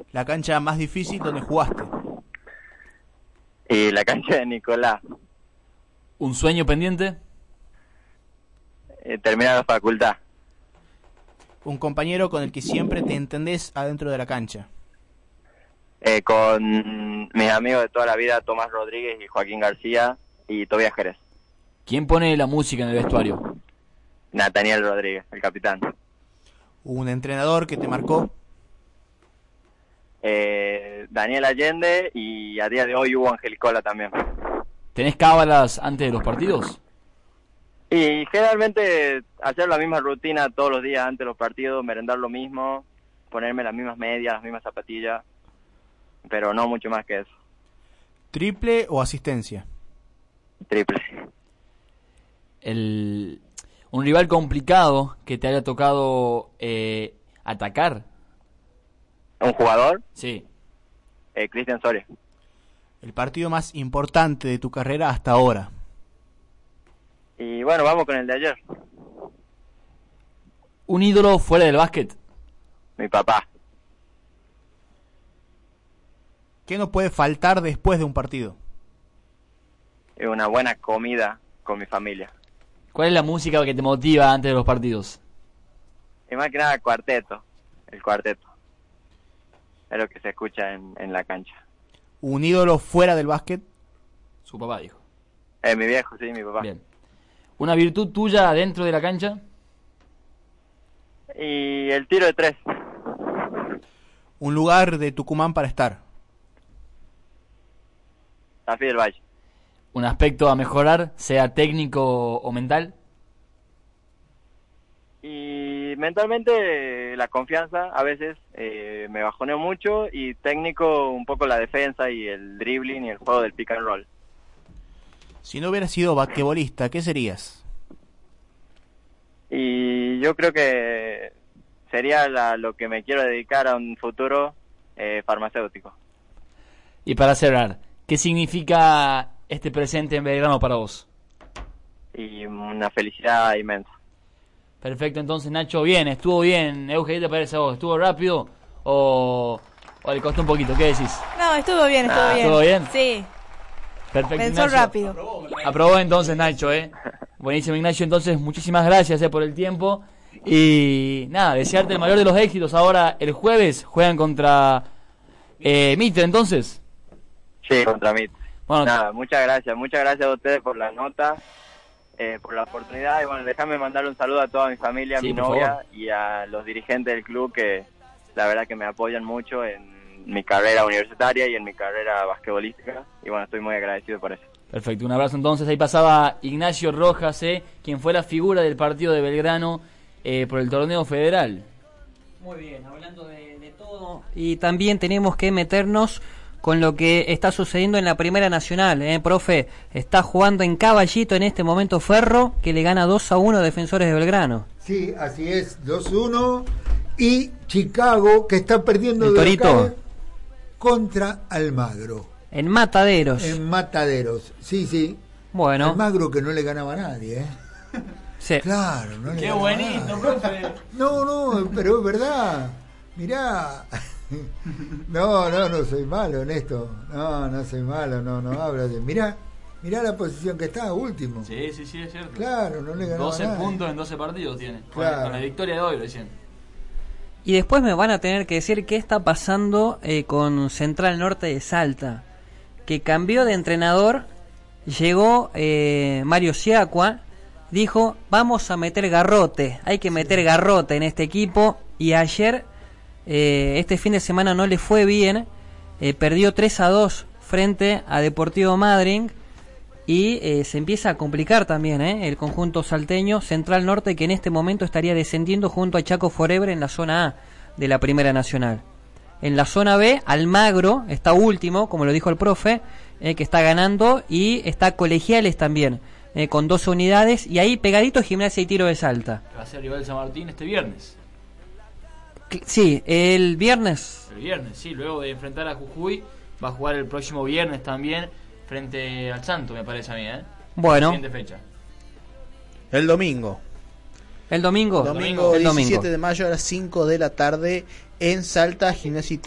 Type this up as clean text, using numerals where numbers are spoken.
La cancha más difícil donde jugaste. Y la cancha de Nicolás. ¿Un sueño pendiente? Terminar la facultad. Un compañero con el que siempre te entendés adentro de la cancha. Con mis amigos de toda la vida, Tomás Rodríguez y Joaquín García y Tobias Jerez. ¿Quién pone la música en el vestuario? Nathaniel Rodríguez, el capitán. Un entrenador que te marcó. Daniel Allende, y a día de hoy Hugo Angelicola también. ¿Tenés cábalas antes de los partidos? Y generalmente hacer la misma rutina todos los días antes de los partidos, merendar lo mismo, ponerme las mismas medias, las mismas zapatillas, pero no mucho más que eso. ¿Triple o asistencia? Triple. Un rival complicado que te haya tocado atacar. ¿Un jugador? Sí. Cristian Soria. El partido más importante de tu carrera hasta ahora. Y bueno, vamos con el de ayer. ¿Un ídolo fuera del básquet? Mi papá. ¿Qué no puede faltar después de un partido? Una buena comida con mi familia. ¿Cuál es la música que te motiva antes de los partidos? Y más que nada cuarteto. El cuarteto. Es lo que se escucha en la cancha. ¿Un ídolo fuera del básquet? Su papá dijo. Mi viejo, sí, mi papá. Bien. ¿Una virtud tuya dentro de la cancha? Y el tiro de 3. ¿Un lugar de Tucumán para estar? Tafí del Valle. ¿Un aspecto a mejorar, sea técnico o mental? Y mentalmente la confianza a veces me bajoneo mucho, y técnico un poco la defensa y el dribbling y el juego del pick and roll. Si no hubieras sido basquetbolista, ¿qué serías? Y yo creo que sería lo que me quiero dedicar a un futuro, farmacéutico. Y para cerrar, ¿qué significa este presente en Belgrano para vos? Y una felicidad inmensa. Perfecto, entonces Nacho, bien, estuvo bien. Euge, ¿qué te parece a vos? ¿Estuvo rápido o le costó un poquito? ¿Qué decís? No, estuvo bien, estuvo bien. ¿Estuvo bien? Sí. Perfecto, Pensó Ignacio. rápido. Aprobó entonces Nacho, Buenísimo, Ignacio, entonces muchísimas gracias por el tiempo. Y nada, desearte el mayor de los éxitos. Ahora el jueves juegan contra Mitre, entonces. Sí, contra Mitre. Bueno, nada, muchas gracias a ustedes por la nota, por la oportunidad. Y bueno, déjame mandarle un saludo a toda mi familia, a Sí, mi por novia favor. y a los dirigentes del club, que la verdad que me apoyan mucho en mi carrera universitaria y en mi carrera basquetbolística. Y bueno, estoy muy agradecido por eso. Perfecto, un abrazo entonces. Ahí pasaba Ignacio Rojas, quien fue la figura del partido de Belgrano por el torneo federal. Muy bien, hablando de todo. Y también tenemos que meternos con lo que está sucediendo en la Primera Nacional, profe. Está jugando en Caballito en este momento Ferro, que le gana 2-1 a Defensores de Belgrano. Sí, así es, 2-1. Y Chicago, que está perdiendo El de Torito. local contra Almagro. En Mataderos. En Mataderos, sí. Bueno. Almagro, que no le ganaba a nadie, Sí. Claro, no le Qué ganaba a bonito, nadie. profe. No, pero es verdad. Mirá. No soy malo en esto. No soy malo, no habla de. Mirá la posición que está, último. Sí, es cierto. Claro, no le ganaba 12 a nadie. puntos en 12 partidos tiene. Claro. Con la victoria de hoy recién. Y después me van a tener que decir qué está pasando con Central Norte de Salta, que cambió de entrenador. Llegó Mario Siacua, dijo, vamos a meter garrote, hay que meter garrote en este equipo. Y ayer, este fin de semana no le fue bien, perdió 3-2 frente a Deportivo Madryn. Y se empieza a complicar también el conjunto salteño. Central Norte, que en este momento estaría descendiendo junto a Chaco Forever en la zona A de la Primera Nacional. En la zona B, Almagro está último, como lo dijo el profe, que está ganando, y está Colegiales también, con 12 unidades, y ahí pegadito Gimnasia y Tiro de Salta. Va a ser rival de San Martín este viernes. Sí, el viernes. El viernes, sí, luego de enfrentar a Jujuy, va a jugar el próximo viernes también frente al Santo, me parece a mí, Bueno. Siguiente fecha. El domingo. El domingo. Domingo El 17 domingo. de mayo a las 5 de la tarde en Salta, Gimnasia y Tiro